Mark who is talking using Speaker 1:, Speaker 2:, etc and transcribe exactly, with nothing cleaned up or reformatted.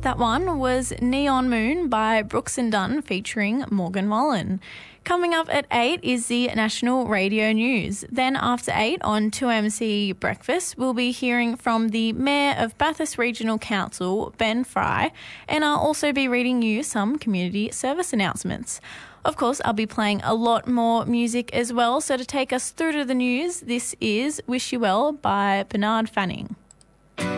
Speaker 1: That one was Neon Moon by Brooks and Dunn featuring Morgan Wallen. Coming up at eight is the National Radio News. Then after eight on two M C Breakfast, we'll be hearing from the Mayor of Bathurst Regional Council, Ben Fry, and I'll also be reading you some community service announcements. Of course, I'll be playing a lot more music as well, so to take us through to the news, this is Wish You Well by Bernard Fanning.